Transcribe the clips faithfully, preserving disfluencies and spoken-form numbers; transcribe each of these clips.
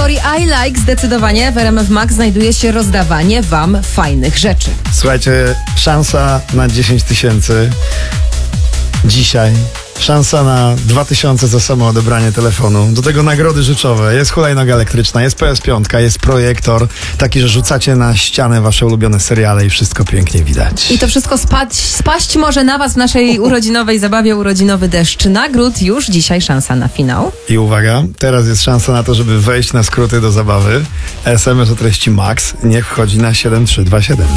kategorii I Like zdecydowanie w R M F Max znajduje się rozdawanie wam fajnych rzeczy. Słuchajcie, szansa na dziesięć tysięcy dzisiaj. Szansa na dwa tysiące za samo odebranie telefonu. Do tego nagrody rzeczowe. Jest hulajnoga elektryczna, jest P S pięć, jest projektor. Taki, że rzucacie na ścianę wasze ulubione seriale i wszystko pięknie widać. I to wszystko spać, spaść może na was w naszej urodzinowej zabawie. Urodzinowy deszcz nagród. Już dzisiaj szansa na finał. I uwaga, teraz jest szansa na to, żeby wejść na skróty do zabawy. S M S o treści Max niech wchodzi na siedem trzy dwa siedem.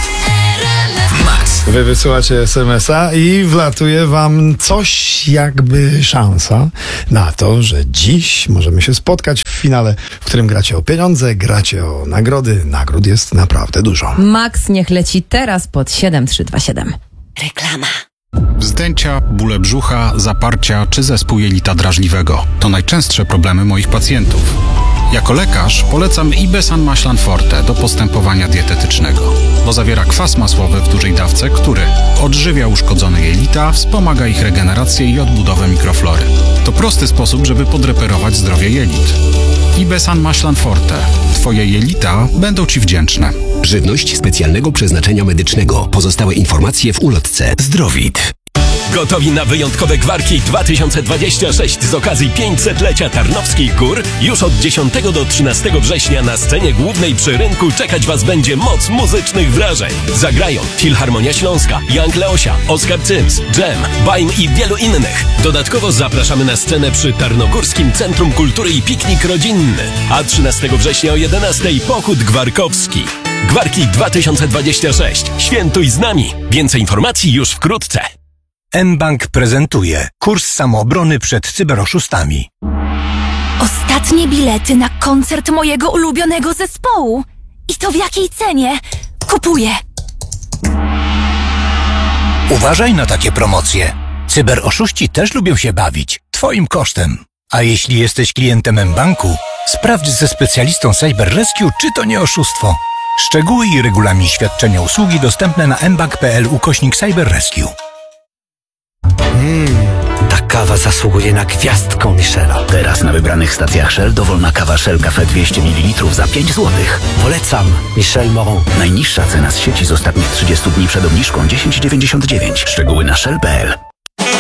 Wy wysyłacie es em es a i wlatuje wam coś jakby szansa na to, że dziś możemy się spotkać w finale, w którym gracie o pieniądze, gracie o nagrody. Nagród jest naprawdę dużo. Max niech leci teraz pod siedem trzy dwa siedem. Reklama. Wzdęcia, bóle brzucha, zaparcia czy zespół jelita drażliwego to najczęstsze problemy moich pacjentów. Jako lekarz polecam Ibesan Maślan Forte do postępowania dietetycznego, bo zawiera kwas masłowy w dużej dawce, który odżywia uszkodzone jelita, wspomaga ich regenerację i odbudowę mikroflory. To prosty sposób, żeby podreperować zdrowie jelit. Ibesan Maślan Forte. Twoje jelita będą Ci wdzięczne. Żywność specjalnego przeznaczenia medycznego. Pozostałe informacje w ulotce. Zdrowit. Gotowi na wyjątkowe Gwarki dwa tysiące dwadzieścia sześć z okazji pięćsetlecia Tarnowskich Gór? Już od dziesiątego do trzynastego września na scenie głównej przy rynku czekać Was będzie moc muzycznych wrażeń. Zagrają Filharmonia Śląska, Young Leosia, Oskar Cyms, Dżem, Bajm i wielu innych. Dodatkowo zapraszamy na scenę przy Tarnogórskim Centrum Kultury i Piknik Rodzinny. A trzynastego września o jedenastej pochód gwarkowski. Gwarki dwa tysiące dwadzieścia sześć. Świętuj z nami. Więcej informacji już wkrótce. mBank prezentuje kurs samoobrony przed cyberoszustami. Ostatnie bilety na koncert mojego ulubionego zespołu. I to w jakiej cenie? Kupuję. Uważaj na takie promocje. Cyberoszuści też lubią się bawić. Twoim kosztem. A jeśli jesteś klientem mBanku, sprawdź ze specjalistą Cyber Rescue, czy to nie oszustwo. Szczegóły i regulamin świadczenia usługi dostępne na mbank kropka p l ukośnik Cyber Rescue. Mmm, ta kawa zasługuje na gwiazdkę Michela. Teraz na wybranych stacjach Shell dowolna kawa Shell Cafe dwieście mililitrów za pięć złotych. Polecam Michel Moron. Najniższa cena z sieci z ostatnich trzydziestu dni przed obniżką dziesięć dziewięćdziesiąt dziewięć. Szczegóły na shell kropka p l.